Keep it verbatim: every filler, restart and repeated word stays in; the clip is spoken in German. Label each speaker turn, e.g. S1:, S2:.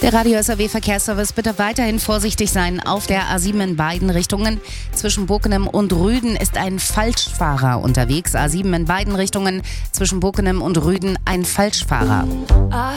S1: Der Radio S R W Verkehrsservice, bitte weiterhin vorsichtig sein. Auf der A sieben in beiden Richtungen. Zwischen Bockenem und Rüden ist ein Falschfahrer unterwegs. A sieben in beiden Richtungen. Zwischen Bockenem und Rüden ein Falschfahrer.